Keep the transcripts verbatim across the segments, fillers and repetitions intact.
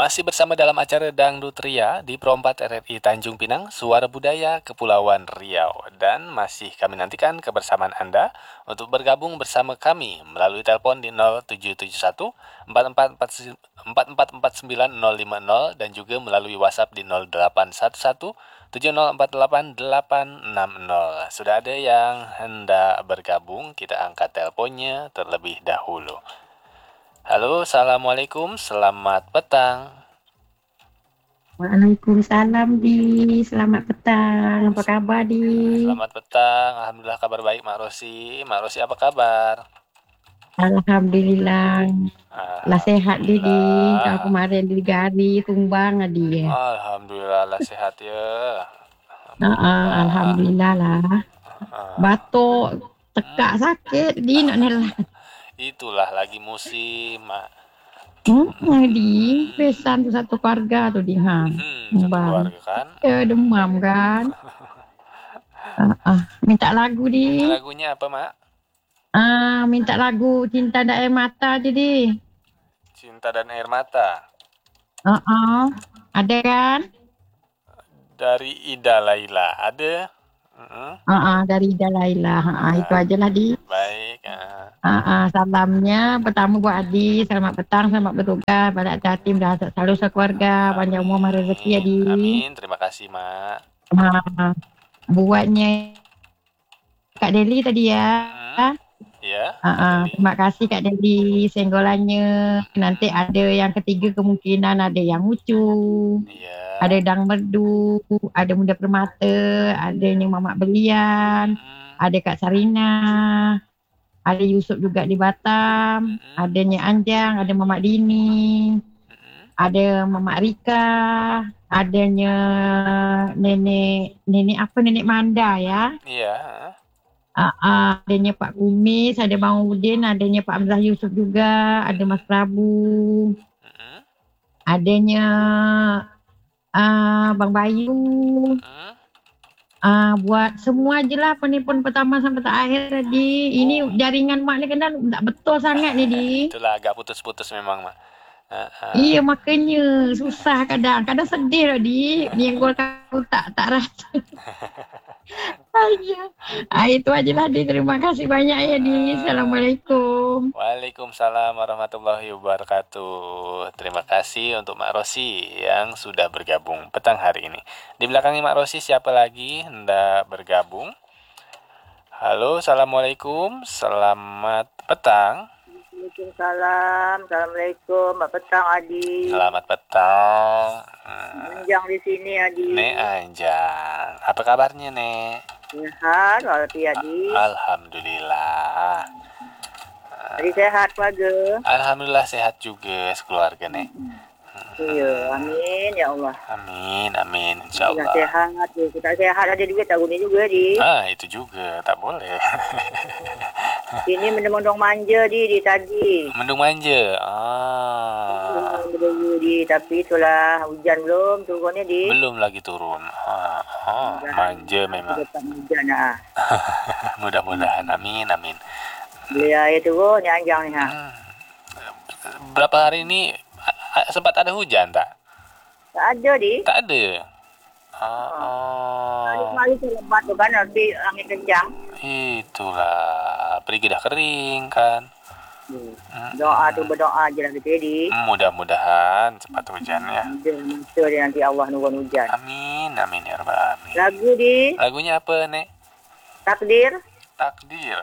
Masih bersama dalam acara Dangdut Ria di Pro empat R R I Tanjung Pinang, Suara Budaya Kepulauan Riau. Dan masih kami nantikan kebersamaan Anda untuk bergabung bersama kami melalui telepon di nol tujuh tujuh satu empat empat empat empat sembilan nol lima nol dan juga melalui WhatsApp di nol delapan satu satu tujuh nol empat delapan delapan enam nol. Sudah ada yang hendak bergabung, kita angkat teleponnya terlebih dahulu. Halo, Assalamualaikum, selamat petang. Waalaikumsalam Di, selamat petang. Apa kabar Di? Selamat petang, Alhamdulillah kabar baik Mak Rosi. Mak Rosi apa kabar? Alhamdulillah, lah sehat Di. Di. Kalau Alhamdulillah. kemarin di Gari tumbang Di. Alhamdulillah lah sehat ya. Nah, Alhamdulillah lah. Batuk, tekak sakit Di nak nelan. Itulah lagi musim, Mak. Hmm, Di, pesan tu satu keluarga tu Di. Ha. Hmm, satu keluarga kan. Ya, demam kan. Ah, ah. Minta lagu Di. Lagunya apa, Mak? Ah, minta lagu Cinta dan Air Mata je Di. Cinta dan Air Mata. Ah, ah. Ada kan? Dari Ida Laila, ada? Uh-uh. Uh-uh, dari Ida Laila. Uh-uh, itu aja lah Di. Baik. Uh. Uh-uh, salamnya pertama buat Adi. Selamat petang, selamat bertugas. Balik hati dah selalu sekeluarga. Panjang umur rezeki Adi. Amin. Terima kasih Mak. Uh, buatnya Kak Deli tadi ya. Hmm. Ya. Uh-uh, terima kasih Kak Deli senggolannya. Nanti ada yang ketiga kemungkinan ada yang lucu. Ya. Ada Dang Merdu, ada Muda Permata, ada yang Mamak Belian, hmm. ada Kak Sarina, ada Yusuf juga di Batam, hmm. adanya Anjang, ada Mamak Dini, hmm. ada Mamak Rika, adanya nenek nenek apa nenek Manda ya. Iya. Uh, uh, adanya Pak Kumis, ada Bang Udin, adanya Pak Hamzah Yusuf juga, ada Mas Prabu, hmm. adanya Uh, Bang Bayu, hmm? uh, buat semua je lah penelpon pertama sampai terakhir tadi. Oh. Ini jaringan Mak ni kena tak betul sangat ni Di. Itulah agak putus-putus memang Mak. Uh, uh. Iya makanya susah kadang. Kadang sedih lah Di. Ni yang gua tak tak rasa. Aja. Ah, itu aja lah Di. Terima kasih banyak ya Di. Assalamualaikum. Waalaikumsalam warahmatullahi wabarakatuh. Terima kasih untuk Mak Rosi yang sudah bergabung petang hari ini. Di belakangnya Mak Rosi siapa lagi hendak bergabung? Halo, Assalamualaikum. Selamat petang. Waalaikumsalam. Assalamualaikum. Selamat petang Adi. Selamat petang. Anjang di sini Adi. Nek Anjang. Apa kabarnya Nek? Sehat walaupun Adi. Alhamdulillah. Adi sehat keluarga. Alhamdulillah sehat juga sekeluarga Nek. Iya, amin ya Allah. Amin, amin, insyaallah. Kita sehat, kita sehat ada juga tahun ini juga Di. Ah, itu juga tak boleh. Ini mendung-mendung manja di, di tadi. Mendung manja. Ah. Mendung di, tapi itulah hujan belum turunnya Di. Belum lagi turun. Ah, ah manja memang. Hujan ah. Mudah-mudahan, amin, amin. Beli air turun ni Anjang ni ha. Hmm. Berapa hari ini sempat ada hujan tak? Tak ada Di. Tak ada. Ah. Hari-hari tu lebat tu kan nanti angin kencang. Itulah, pergi dah kering kan. Hmm. Doa tu berdoa je lah kita Di. Mudah-mudahan cepat hujan ya. Masa dia nanti Allah nurun hujan. Amin, amin ya rabbal alamin. Lagu Di. Lagunya apa Nek? Takdir. Takdir.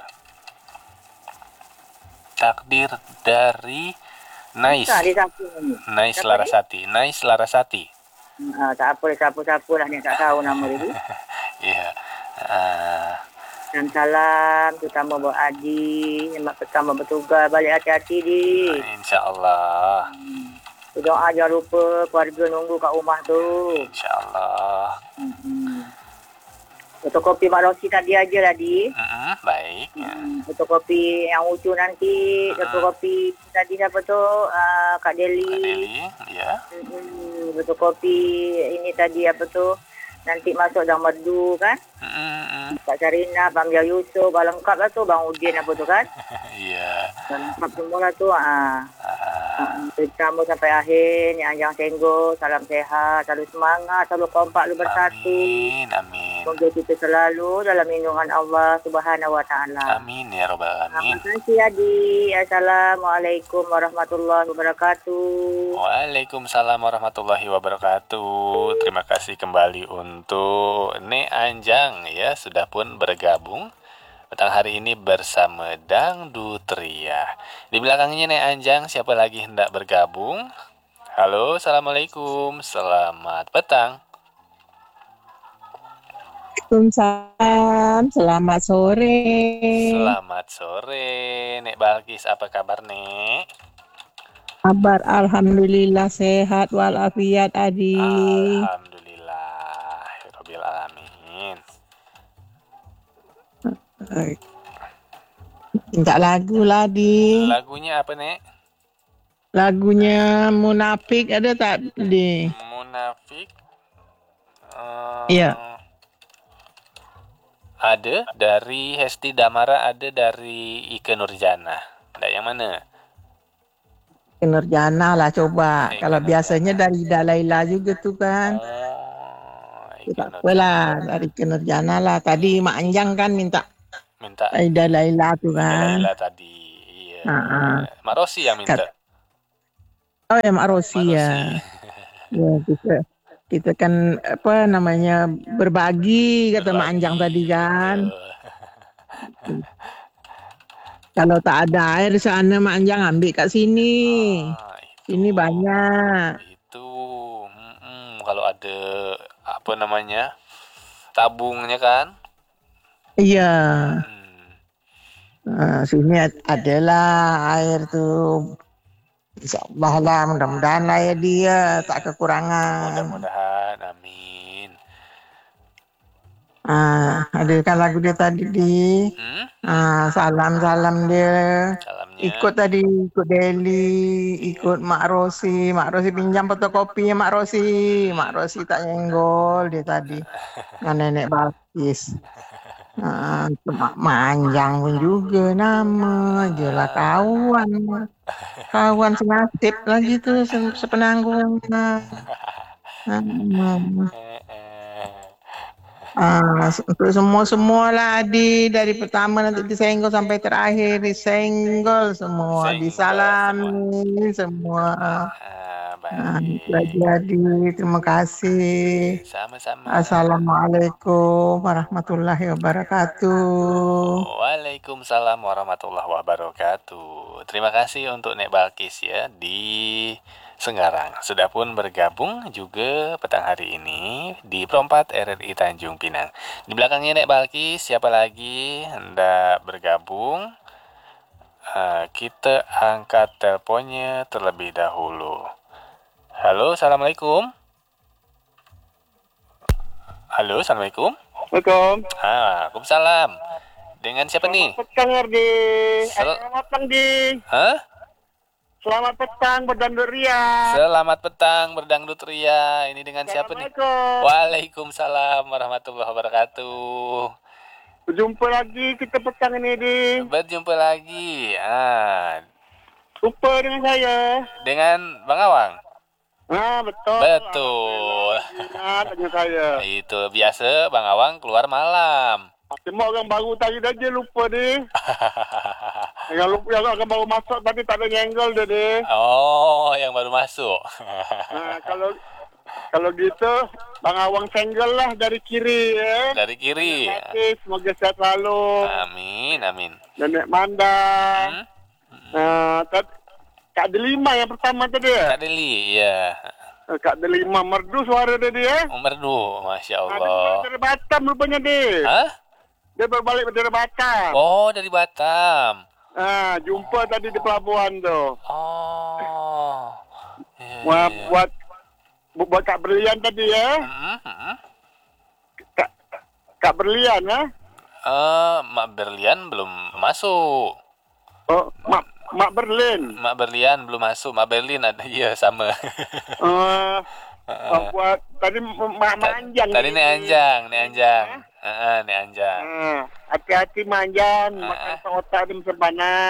Takdir dari Nice. Nice Larasati. Nice Larasati. Uh, tak apa, siapa-siapa lah ni tak tahu nama dia. Iya. Uh... Dan salam terutama buat Adi, yang pertama bertugas balik hati-hati Di. InsyaAllah. Hmm. Doa jangan lupa keluarga nunggu kat rumah tu. InsyaAllah. Hmm. Fotokopi Mak Rosi tadi aja lah Di. Mm-hmm, baik. Hmm. Fotokopi yang lucu nanti. Mm-hmm. Fotokopi tadi siapa tu? Uh, Kak Deli. Kak Deli, ya. Hmm. Fotokopi ini tadi apa tu? Nanti masuk dalam merdu kan? Mm-hmm. Kak Sarina, Bang Jauh Yusof, lengkap lah tu. Bang Udin apa tu kan? Iya. Lengkap semua lah tu. Ha. Ah. Uh, Kamu sampai akhir, Nek Anjang Tenggo, salam sehat, selalu semangat, selalu kompak, selalu bersatu. Amin, amin. Semoga kita selalu dalam lindungan Allah Subhanahu Wa Taala. Amin ya rabbal alamin. Terima kasih Adi. Assalamualaikum warahmatullahi wabarakatuh. Waalaikumsalam warahmatullahi wabarakatuh. Terima kasih kembali untuk Nek Anjang ya, sudah pun bergabung petang hari ini bersama Dangdut Ria. Di belakangnya Nek Anjang, siapa lagi hendak bergabung? Halo, assalamualaikum, selamat petang. Waalaikumsalam, selamat sore. Selamat sore, Nek Balkis, apa kabar Nek? Kabar alhamdulillah sehat walafiat Adi. Alhamdulillah, rabbil alamin. Minta lagu lah Di. Lagunya apa Nek? Lagunya Munafik ada tak Di? Munafik. Uh, Iya. Ada dari Hesti Damara, ada dari Ike Nurjana. Ada yang mana? Nurjana lah coba. Ike Kalau Nurjana. biasanya dari Dalaila juga tuh kan. Oh, Ike Tak Nurjana. apalah dari Nurjana lah. Tadi Mak Anjang kan minta Minta dari Dalaila tuh kan. Dalaila tadi. Iya. Ha-ha. Mak Rosi yang minta. Kat- Oh ya Mak Rosi Mak ya. Ya kita kita kan apa namanya berbagi kata Mak Anjang tadi kan. Betul. Kalau tak ada air sana Mak Anjang ambil kat sini. Ah, itu. Sini banyak. Itu. Mm-mm. Kalau ada apa namanya? Tabungnya kan? Iya. Hmm. Nah, sini ad- adalah air tuh. InsyaAllah lah mudah-mudahan lah ya dia tak kekurangan. Mudah-mudahan, amin. Ah, ada kan lagu dia tadi di. Hmm? Ah, salam-salam dia. Salamnya. Ikut tadi, ikut Deli, ikut Mak Rosi. Mak Rosi pinjam fotokopinya Mak Rosi. Mak Rosi tak nyenggol dia tadi. Dengan Nenek Balkis. Ah, itu Mak Manjang pun juga nama. Jelah kawan. Kawan senasib lagi tuh se- sepenanggung. Ah, Eh, eh. Ah, untuk semua-semua lah Adi, dari pertama nanti disenggol sampai terakhir disenggol semua, Senggol disalami semua. Ah, Ah, itu baik. aja Adi, terima kasih. Sama-sama. Assalamualaikum warahmatullahi wabarakatuh. Waalaikumsalam warahmatullahi wabarakatuh. Terima kasih untuk Nek Balkis ya di Senggarang. Sudah pun bergabung juga petang hari ini di Perompat R R I Tanjung Pinang. Di belakangnya Nek Balkis, siapa lagi hendak bergabung? Uh, kita angkat teleponnya terlebih dahulu. Halo, assalamualaikum. Halo, assalamualaikum. Assalamualaikum. Ah, Waalaikumsalam. Dengan siapa nih? Selamat petang Ardi. Sel- Selamat petang di. Hah? Selamat petang Berdangdut Ria. Selamat petang berdangdut ria. Ini dengan siapa nih? Assalamualaikum. Waalaikumsalam warahmatullahi wabarakatuh. Berjumpa lagi kita petang ini di. Berjumpa lagi. Ah, Lupa dengan saya. dengan Bang Awang. Ah betul. Betul. Ingat dengan saya. Itu biasa Bang Awang keluar malam. Cuma orang baru tadi aja lupa di. Yang lupa yang orang baru masuk tadi tak ada nyenggol dia di. Oh, yang baru masuk. Nah, kalau kalau gitu Bang Awang senggol lah dari kiri ya. Dari kiri. Terima kasih, semoga sehat selalu. Amin, amin. Nenek Mandang. Hmm? Nah, tad, Kak Delima yang pertama tadi ya? Kak Deli, iya. Eh, Kak Delima merdu suara dia dia. Merdu, Masya Nah, dia Allah. berbalik dari Batam rupanya dia. Hah? Dia berbalik dari Batam. Oh, dari Batam. Nah, jumpa tadi di pelabuhan tu. Oh. Iya, Buat, iya. buat, bu- buat Kak Berlian tadi ya. Hmm, hmm. Kak, Kak Berlian ya. Eh, Mak Berlian belum masuk. Oh, Mak, Mak Berlin. Mak Berlian belum masuk. Mak Berlin ada, iya sama. Eh, oh, buat tadi Mak Manjang. Tadi Nek Anjang, Nek Anjang. Heeh, Nek Anjang. Nah, hati-hati Manjang. Ah. Makan otak dia masih panas.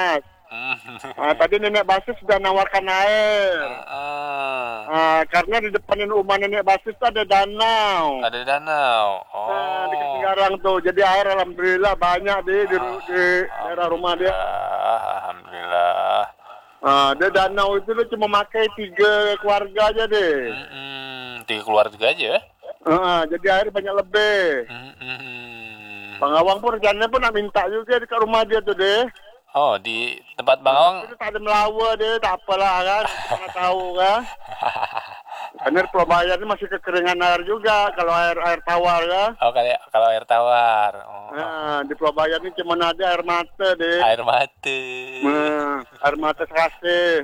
Ah, tadi nenek basis sudah nawarkan air. Ah, Ah, karena di depan rumah nenek basis itu ada danau. ada danau. Oh. Ah, dekat Segarang tuh. Jadi air alhamdulillah banyak deh di, di daerah rumah dia. Alhamdulillah. Ah, dia danau itu dia cuma pakai tiga keluarga aja deh. Mm-mm. Tiga keluarga aja. Ah, jadi air banyak lebih. Mm-mm. Bang Awang pun rencananya pun nak minta juga dekat rumah dia tuh deh. Oh, di tempat Bang Awang. Itu tak ada melawa dia, tak apalah kan. Kita tahu kan. Karena di Pulau Bayan ini masih kekeringan air juga kalau air air tawar kan. Oh, kayak kalau air tawar. Oh. Nah, di Pulau Bayan ini cuma ada air mata deh. Air mata. Nah, air mata serasi.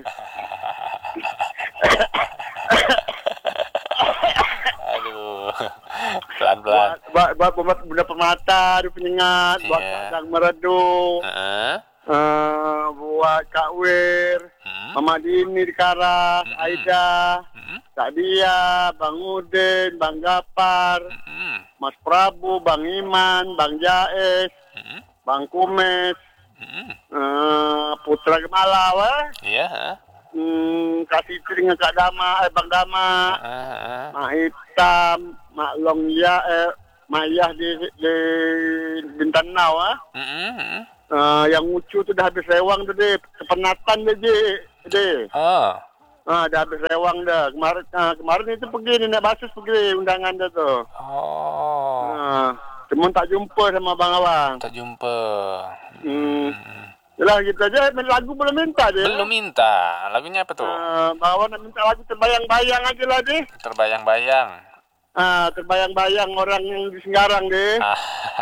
Aduh. Pelan-pelan. Buat buat buat benda permata, di penyengat, buat Iya. kadang meredup. Heeh. Uh, buat Kak Wir, Hmm. Mama Dini di Karas, Mm-mm. Aida, Hmm. Kak Dia, Bang Udin, Bang Gapar, Hmm. Mas Prabu, Bang Iman, Bang Jaes, Hmm. Bang Kumes, Hmm. uh, Putra Gemala, wah. Iya, heeh. Hmm, Kak Sitri dengan Kak Dama, eh Bang Dama, Heeh, heeh. Mak Hitam, Mak Long Ya, eh, Mak Yah di, di Bintan Nau, ah. Hmm. Hmm. Uh, yang Ucu tu dah habis rewang tu deh, kepenatan dia je, deh. Oh. Ah, dah habis rewang dah. Kemarin, ah, kemarin itu pergi nenek basis pergi undangan dia tu. Oh. Ah, cuma tak jumpa sama Bang Awang. Tak jumpa. Hmm. Yalah gitu aja, main lagu belum minta dia. Belum minta. Lagunya apa tuh? Ah, Bang Awang nak minta lagu terbayang-bayang aja lah deh. Terbayang-bayang. Ah, terbayang-bayang orang yang di Segarang deh. Ah.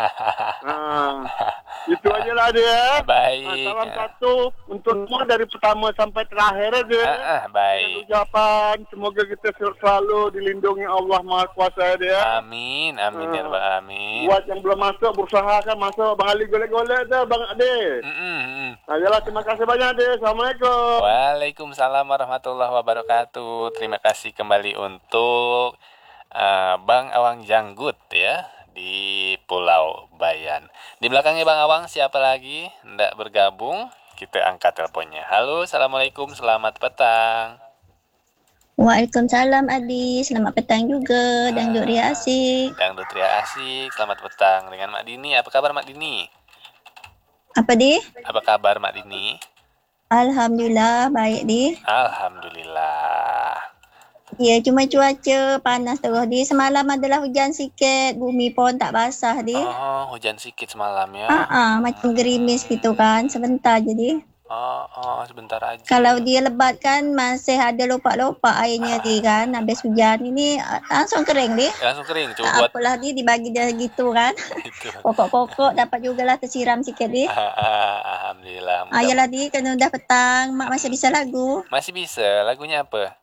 Ah, itu aja lah dia. Ah, Baik. salam satu untuk semua dari pertama sampai terakhir aja. Ah, ah, baik. Ucapan semoga kita selalu dilindungi Allah Maha Kuasa dia. Amin, amin ya rabbal alamin. Buat yang belum masuk berusaha kan masuk. Bang Ali golek-golek tu Bang Ade. Mm-mm, mm. Nah, yalah, terima kasih banyak Ade. Assalamualaikum. Waalaikumsalam warahmatullahi wabarakatuh. Terima kasih kembali untuk uh, Bang Awang Janggut ya di Pulau Bayan. Di belakangnya Bang Awang siapa lagi? Ndak bergabung? Kita angkat teleponnya. Halo, assalamualaikum, selamat petang. Waalaikumsalam Adi, selamat petang juga. Dangdut Ria asik. Dangdut Ria asik, selamat petang dengan Mak Dini. Apa kabar Mak Dini? Apa di? Apa kabar Mak Dini? Alhamdulillah baik di. Alhamdulillah. Ya, cuma cuaca panas terus di. Semalam adalah hujan sikit, bumi pun tak basah di. Oh, hujan sedikit semalam ya. Ah, ah, macam gerimis gitu kan, sebentar jadi. Oh, oh, sebentar aja. Kalau dia lebat kan masih ada lopak-lopak airnya di kan. Habis hujan ini ah, langsung kering di. Langsung kering, coba Tak buat apalah di dibagi dia gitu kan. itu. Pokok-pokok dapat jugalah tersiram sikit di. Alhamdulillah. Ah, mudah- yalah di, kan udah petang, mak masih bisa lagu. Masih bisa. Lagunya apa?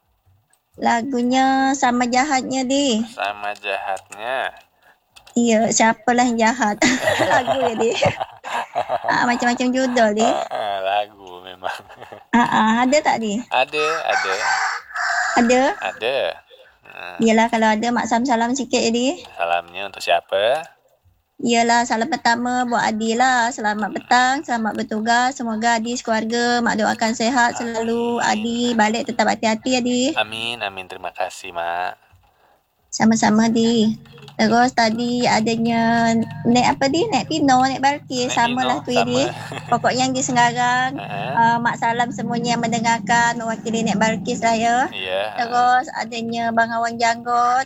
Lagunya Sama Jahatnya di. Sama jahatnya. Iya, siapalah yang jahat. Lagu ya di. Ah, macam-macam judul di. Ah, lagu memang. Ah, ah, ada tak di? Ada, ada, Ada. ada. Nah, Iyalah kalau ada mak salam-salam sikit ya di. salamnya untuk siapa? Iyalah salam pertama buat Adi lah. Selamat petang, selamat bertugas. Semoga Adi sekeluarga mak doakan sehat selalu. Adi balik tetap hati-hati Adi. Amin, amin. Terima kasih, Mak. Sama-sama di. Terus tadi adanya naik apa di? Naik Pino, naik Balkis. Naik Samalah Pino, tu ya di. sama. Pokoknya yang di Segarang. Ah, Uh, mak salam semuanya yang mendengarkan. Mewakili Nek Balkis lah ya. Iya. Terus adanya Bang Awang Janggut.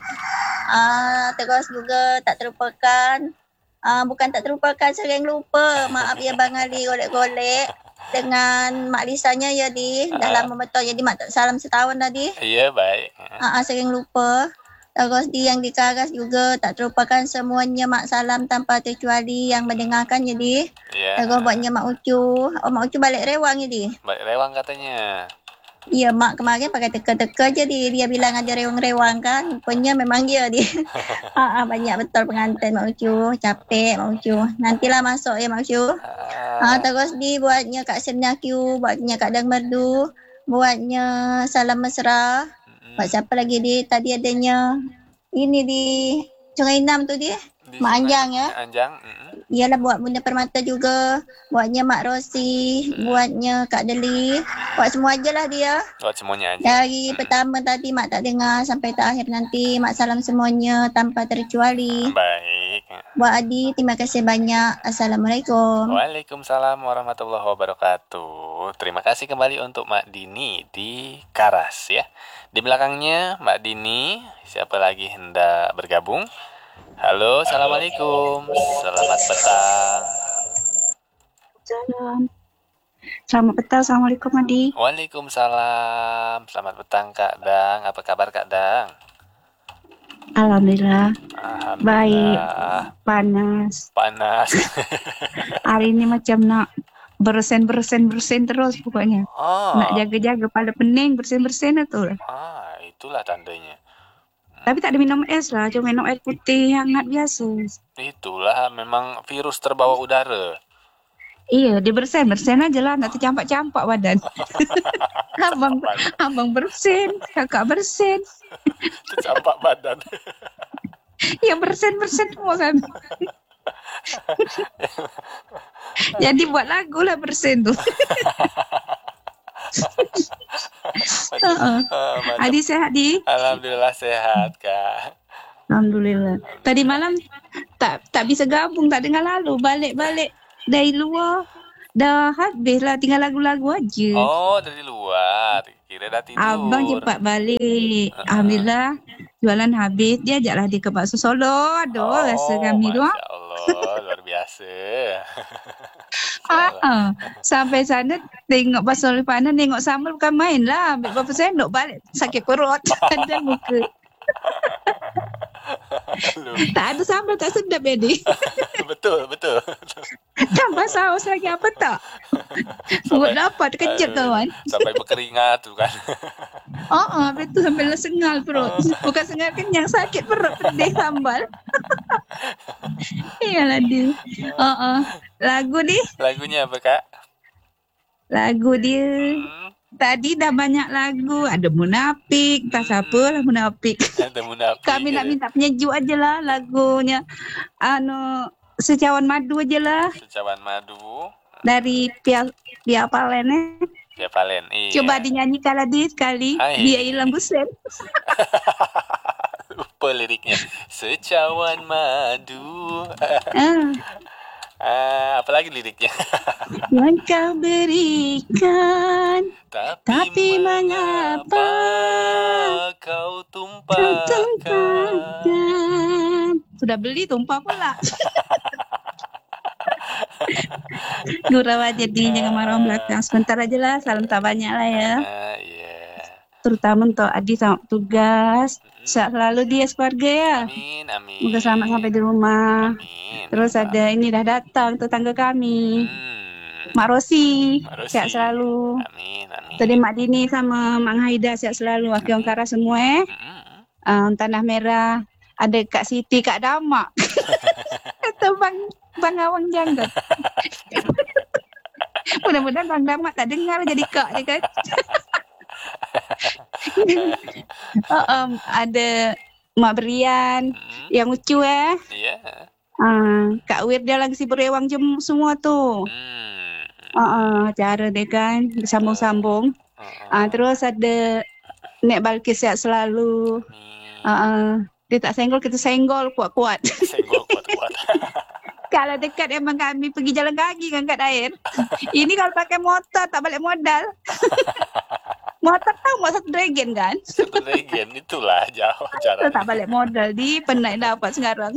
Uh, terus juga tak terlupakan. Uh, bukan tak terlupakan, sering lupa. Maaf ya Bang Ali golek-golek. Dengan Mak Lisanya ya di. Dah Ah. lama betul. Jadi mak tak salam setahun dah di. Iya, baik. Uh, uh, sering lupa. Terus di yang di Karas juga tak terlupakan semuanya mak salam tanpa terkecuali yang mendengarkan jadi. Iya. Terus buatnya Mak Ucu. Oh Mak Ucu balik Rewang jadi. Balik rewang katanya. Iya mak kemarin pakai teka-teka je dia, dia bilang ada rewang-rewang kan. Rupanya memang dia dia. ha, ha, banyak betul pengantin Mak Ucu. Capek Mak Ucu. Nantilah masuk ya Mak Ucu. Ah, Ha, terus di buatnya Kak Senyakiu, buatnya Kak Dang Merdu, buatnya Salam Mesra. mm-mm. Buat siapa lagi di tadi adanya ini di Sungai Enam tu dia. Di Mak Sungai Anjang ya. Anjang. Mm-mm. Iyalah buat Bunda Permata juga. Buatnya Mak Rosi. Buatnya Kak Deli. Buat semua aja lah dia. Buat semuanya aja. Dari Mm-mm. pertama tadi Mak tak dengar sampai terakhir nanti. Mak salam semuanya tanpa terkecuali. Baik. Buat Adi, terima kasih banyak. Assalamualaikum. Waalaikumsalam warahmatullahi wabarakatuh. Terima kasih kembali untuk Mak Dini di Karas ya. Di belakangnya Mbak Dini, siapa lagi hendak bergabung? Halo, assalamualaikum. Selamat petang. Salam. Selamat petang. Assalamualaikum Adi. Waalaikumsalam. Selamat petang Kak Dang. Apa kabar Kak Dang? Alhamdulillah. Baik. Alhamdulillah. Panas. Panas. Hari ini macam nak bersen-bersen bersen terus pokoknya. Oh. Nak jaga-jaga pada pening bersen-bersen itu. Ah, itulah tandanya. Tapi tak ada minum es lah, cuma minum air putih hangat biasa. Itulah memang virus terbawa udara. Iya, dia bersen-bersen aja lah, nak tercampak-campak badan. abang, abang bersen, kakak bersen. Tercampak badan. Ya bersen-bersen semua kan. Jadi buat lagu lah bersen tu. uh-uh. Adi sehat Di? Alhamdulillah sehat Kak. Alhamdulillah. Tadi malam tak tak bisa gabung, tak dengar lalu. Balik-balik dari luar dah habis lah, tinggal lagu-lagu aja. Oh, dari luar. Kira dah tidur. Abang cepat balik. Uh-huh. Alhamdulillah jualan habis. Dia ajaklah dia ke bakso Solo. Aduh, oh, rasa kami tu. Masya Allah, luar biasa. Ah, sampai sana tengok bakso Lipanan, tengok sambal bukan main lah. Ambil berapa sendok balik sakit perut dan muka. Tak ada sambal tak sedap ya Di. Betul, betul. Tambah saus lagi apa tak? Buat dapat kejut kawan. Sampai berkeringat tu kan. Oh, oh betul sampai lesengal perut. Bukan sengal kenyang, sakit perut pedih sambal. Iyalah Di. Oh, oh. Lagu ni? Lagunya apa Kak? Lagu dia. Hmm. Tadi dah banyak lagu. Ada Munafik. Tak siapa lah Munafik. Ada Munafik. Kami nak minta penyejuk aja lah lagunya. Anu, Secawan Madu aja lah. Secawan Madu. Dari Pia, Pia Palen eh. Pia Palen, iya. Coba dinyanyikan lagi sekali. Hai. Biar hilang busen. Lupa liriknya. Secawan Madu. Ah. Ah, apa lagi liriknya? Yang kau berikan, Tapi, tapi mengapa, mengapa kau kau tumpahkan? tumpahkan. Sudah beli tumpah pula. Gurau aja Di, jangan marah orang belakang. Sebentar aja lah, salam tak banyak lah ya. Ah, iya. Terutama untuk Adi sama tugas. Sehat selalu dia sekeluarga ya. Amin, amin. Semoga selamat sampai di rumah. Amin. Terus ada ini dah datang tetangga kami. Hmm. Mak Rosi, Mak Rosi. sehat selalu. Amin, amin. Tadi Mak Dini sama Mak Haida sehat selalu. Wakil orang Kara semua eh. Mm-mm. Uh, Tanah Merah. Ada Kak Siti, Kak Damak. Atau Bang Bang Awang Janggut. Mudah-mudahan Bang Damak tak dengar jadi Kak dia kan. oh, um, ada Mak Berian Mm-mm. yang lucu eh. Iya. Uh, Kak Wir dia lagi sibuk rewang jem semua tu. Hmm. Uh, uh, cara dia kan sambung-sambung. Uh-uh. Uh, terus ada Nek Balkis sehat selalu. Amin. Uh, uh, dia tak senggol, kita senggol kuat-kuat. Senggol kuat-kuat. Kalau dekat emang kami pergi jalan kaki ngangkat air. Ini kalau pakai motor tak balik modal. Motor tahu motor dragon kan? Sebenarnya itulah jauh Itu jarak. tak balik modal di penat dapat sekarang.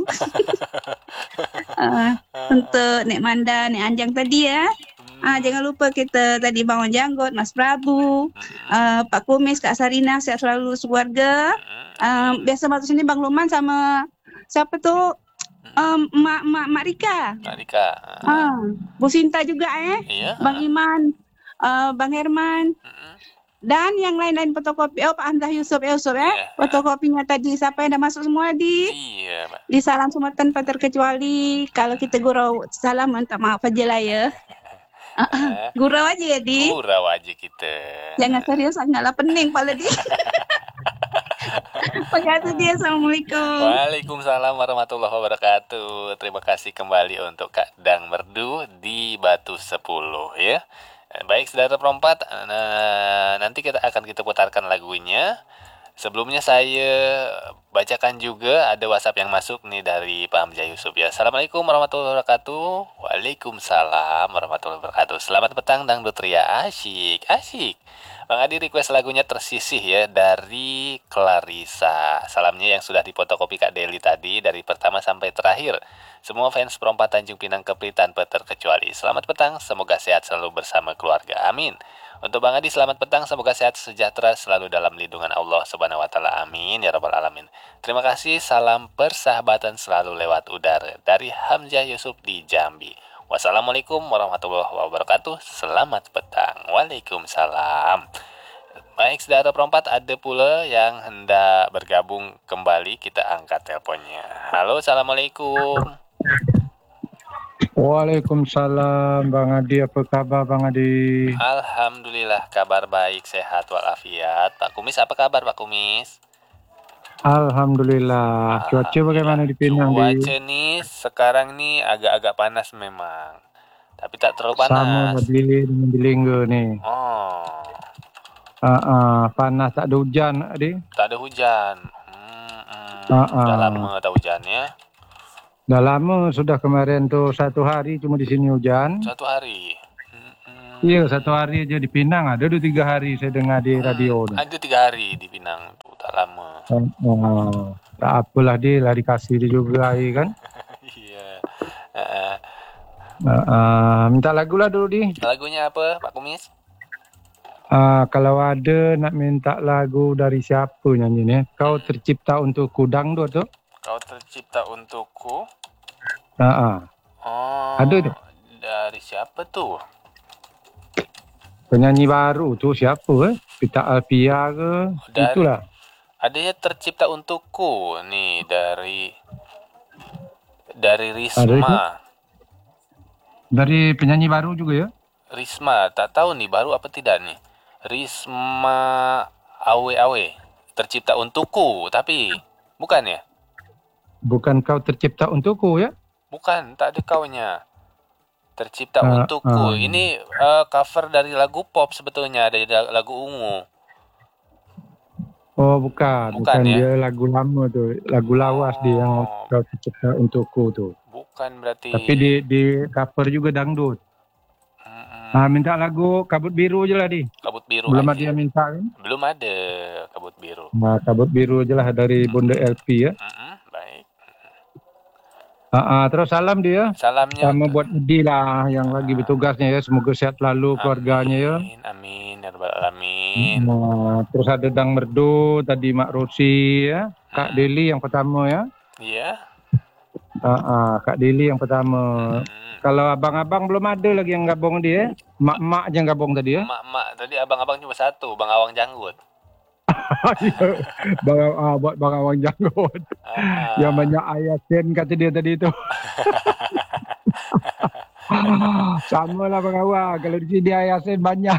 uh, untuk Nek Manda, Nek Anjang tadi ya. Ah, jangan lupa kita tadi Bang Janggot, Mas Prabu, uh, Pak Kumis, Kak Sarina, sehat selalu sekeluarga. Uh, biasa waktu sini Bang Luman sama siapa tu? Um, Mak Mak Mak Rika. Mak Rika. Ah, Bu Sinta juga eh. Iya. Bang Iman, uh, Bang Herman. Mm-mm. Dan yang lain-lain fotokopi. Oh, Pak Hamzah Yusuf, eh, Yusuf eh. Iya. Fotokopinya tadi siapa yang dah masuk semua di? Iya, Pak. Di salam semua tanpa terkecuali. Kalau kita gurau salam, minta maaf aja lah ya. Eh, Gurau aja ya di. Gurau aja kita. Jangan serius, sangatlah pening kepala di. lupa kata dia. Assalamualaikum. Waalaikumsalam warahmatullahi wabarakatuh. Terima kasih kembali untuk Kak Dang Merdu di Batu sepuluh ya. Baik saudara perempat, nah, nanti kita akan kita putarkan lagunya. Sebelumnya saya bacakan juga ada WhatsApp yang masuk nih dari Pak Hamzah Yusuf ya. Assalamualaikum warahmatullahi wabarakatuh. Waalaikumsalam warahmatullahi wabarakatuh. Selamat petang Dangdut Ria. Asyik, asyik. Bang Adi request lagunya Tersisih ya dari Clarissa. Salamnya yang sudah difotokopi Kak Deli tadi dari pertama sampai terakhir. Semua fans perempat Tanjung Pinang Kepri tanpa terkecuali. Selamat petang, semoga sehat selalu bersama keluarga. Amin. Untuk Bang Adi selamat petang, semoga sehat sejahtera selalu dalam lindungan Allah Subhanahu wa taala. Amin ya rabbal alamin. Terima kasih, salam persahabatan selalu lewat udara dari Hamzah Yusuf di Jambi. Wassalamualaikum warahmatullahi wabarakatuh. Selamat petang. Waalaikumsalam. Baik saudara perempat, ada pula yang hendak bergabung kembali, kita angkat teleponnya. Halo, assalamualaikum. Waalaikumsalam Bang Adi, apa kabar Bang Adi? Alhamdulillah kabar baik, sehat walafiat. Pak Kumis apa kabar Pak Kumis? Alhamdulillah. Cuaca bagaimana di Pinang? Cuaca nih sekarang nih agak-agak panas memang, tapi tak terlalu panas. Sama Beli dengan di Linggo nih. Oh. Uh, uh, panas, tak ada hujan Adi? Tak ada hujan. Hmm, hmm. Uh, uh. Udah lama tak hujannya. Dah lama sudah, kemarin tuh satu hari cuma di sini hujan. Satu hari. Iya, satu hari aja di Pinang. Ada dua tiga hari saya dengar di radio. Hmm, ada tiga hari di Pinang tuh, tak lama. Uh, uh, tak apalah dia, lah dikasih dia juga air kan. Iya. uh, uh, uh, minta lagu lah dulu di. Lagunya apa Pak Kumis? Uh, kalau ada nak minta lagu dari siapa nyanyinya? Kau tercipta untukku, dangdut tuh. Kau tercipta untukku. Uh, uh. Oh. Ada tuh. Dari siapa tuh? Penyanyi baru tuh siapa eh? Pita Alpia ke? Dari, itulah. Ada ya tercipta untukku nih dari dari Risma. Ada dari penyanyi baru juga ya? Risma, tak tahu nih baru apa tidak nih. Risma Awe Awe. Tercipta untukku, tapi bukan ya? Bukan kau tercipta untukku ya? Bukan, tak ada kaunya. Tercipta uh, untukku. Uh. Ini uh, cover dari lagu pop sebetulnya, dari lagu ungu. Oh bukan, bukan, bukan ya? Dia lagu lama tuh, lagu lawas oh. Dia yang kau tercipta untukku tuh. Bukan berarti. Tapi di di cover juga dangdut. Hmm. Nah, minta lagu Kabut Biru aja lah di. Kabut Biru. Belum aja. ada yang minta kan? Belum ada Kabut Biru. Nah, Kabut Biru aja lah dari hmm. Bunda L P ya. Hmm, baik. Uh, uh, terus salam dia. Salamnya. Sama buat Edi lah yang uh, lagi bertugasnya ya. Semoga sehat lalu keluarganya ya. Amin, amin, ya rabbal alamin. Nah, terus ada Dang Merdu, tadi Mak Rosi ya. Kak hmm. Deli yang pertama ya. Iya. Uh, uh, Kak Deli yang pertama. Hmm. Kalau abang-abang belum ada lagi yang gabung dia. Mak-mak aja yang gabung tadi ya. Mak-mak. Tadi abang-abang cuma satu. Bang Awang Janggut. bang, uh, buat Bang Awang Janggut. Ah. Yang banyak ayatin kata dia tadi itu. Sama lah Bang Awang. Kalau di sini ayatin banyak.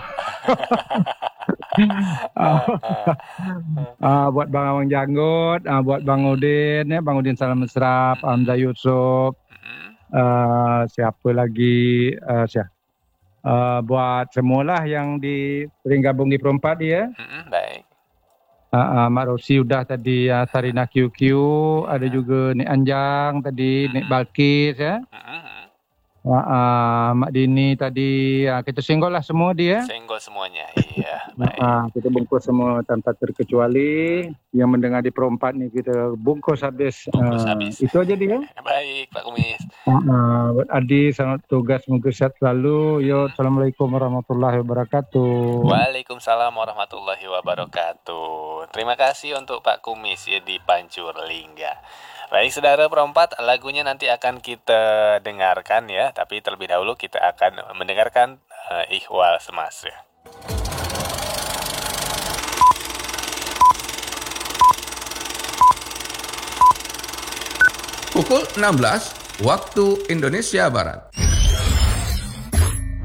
uh, uh, buat Bang Awang Janggut. Uh, buat Bang Udin. Ya. Bang Udin Salam Mesra. Pak Hamzah Yusuf. Uh, siapa lagi uh, siapa uh, buat semualah yang di sering gabung di Perempat ya. Mm-hmm, baik. Uh, uh, Mak Rosi udah tadi uh, Sarina Q Q, ada juga Nek Anjang tadi, mm-hmm. Nek Balkis ya. Mm-hmm. Uh, uh, Mak Dini tadi uh, kita senggol lah semua dia. Senggol semuanya, iya. Baik. Uh, kita bungkus semua tanpa terkecuali. Yang mendengar di Perempat nih kita bungkus habis. Bungkus uh, habis. Itu aja dia. Baik Pak Kumis. Uh, Adi sangat tugas semoga sehat selalu. Yo, assalamualaikum warahmatullahi wabarakatuh. Waalaikumsalam warahmatullahi wabarakatuh. Terima kasih untuk Pak Kumis ya di Pancur Lingga. Baik saudara Perempat, lagunya nanti akan kita dengarkan ya. Tapi terlebih dahulu kita akan mendengarkan uh, Ihwal Semasa. Pukul enam belas waktu Indonesia Barat.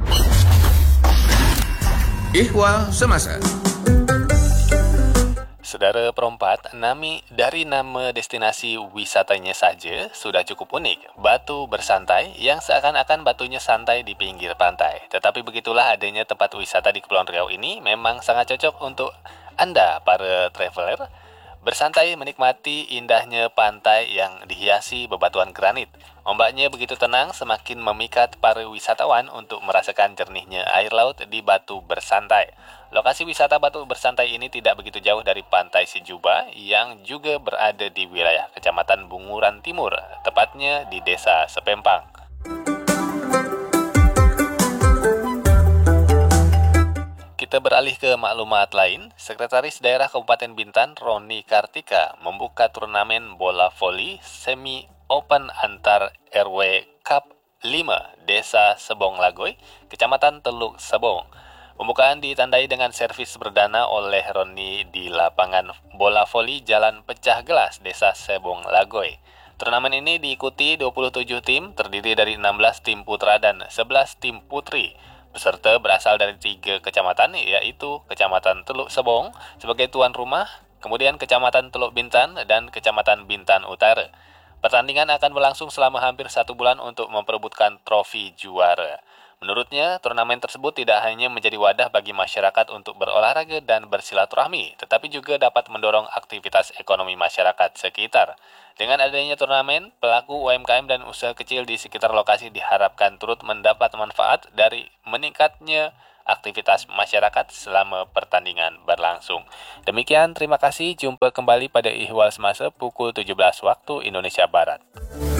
Ihwal Semasa. Saudara perempat, nami dari nama destinasi wisatanya saja sudah cukup unik. Batu bersantai yang seakan-akan batunya santai di pinggir pantai. Tetapi begitulah adanya tempat wisata di Kepulauan Riau ini memang sangat cocok untuk Anda para traveler. Bersantai menikmati indahnya pantai yang dihiasi bebatuan granit. Ombaknya begitu tenang semakin memikat para wisatawan untuk merasakan jernihnya air laut di batu bersantai. Lokasi wisata batu bersantai ini tidak begitu jauh dari Pantai Sejuba yang juga berada di wilayah Kecamatan Bunguran Timur, tepatnya di Desa Sepempang. Kita beralih ke maklumat lain. Sekretaris Daerah Kabupaten Bintan, Roni Kartika, membuka turnamen bola voli semi open antar R W Cup lima Desa Sebong Lagoy, Kecamatan Teluk Sebong. Pembukaan ditandai dengan servis berdana oleh Roni di lapangan bola voli Jalan Pecah Gelas, Desa Sebong Lagoy. Turnamen ini diikuti dua puluh tujuh tim, terdiri dari enam belas tim putra dan sebelas tim putri. Peserta berasal dari tiga kecamatan, yaitu Kecamatan Teluk Sebong sebagai tuan rumah, kemudian Kecamatan Teluk Bintan, dan Kecamatan Bintan Utara. Pertandingan akan berlangsung selama hampir satu bulan untuk memperebutkan trofi juara. Menurutnya, turnamen tersebut tidak hanya menjadi wadah bagi masyarakat untuk berolahraga dan bersilaturahmi, tetapi juga dapat mendorong aktivitas ekonomi masyarakat sekitar. Dengan adanya turnamen, pelaku U M K M dan usaha kecil di sekitar lokasi diharapkan turut mendapat manfaat dari meningkatnya aktivitas masyarakat selama pertandingan berlangsung. Demikian, terima kasih. Jumpa kembali pada Ihwal Semasa pukul tujuh belas waktu Indonesia Barat.